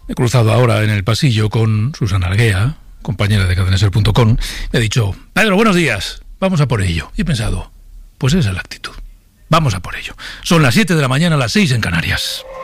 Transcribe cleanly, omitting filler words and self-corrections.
he cruzado ahora en el pasillo con Susana Arguea, compañera de cadenaser.com. Me ha dicho: Pedro, buenos días, vamos a por ello. Y he pensado, pues esa es la actitud. Vamos a por ello. Son las 7 de la mañana, las 6 en Canarias.